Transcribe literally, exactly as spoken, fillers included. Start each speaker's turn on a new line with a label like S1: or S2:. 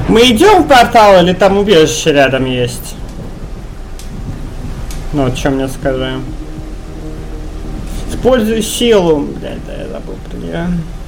S1: Мы идем в портал или там убежище рядом есть? Ну, вот что мне скажи. Используй силу. Блядь, да я забыл про нее.